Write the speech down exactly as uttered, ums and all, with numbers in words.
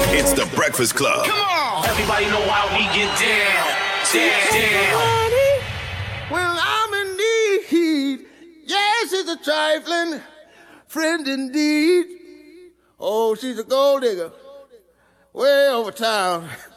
It's the Breakfast Club. Come on! Everybody know how we get down. Down, down. When I'm in need, yes, it's a trifling friend indeed. Oh, she's a gold digger, way over town.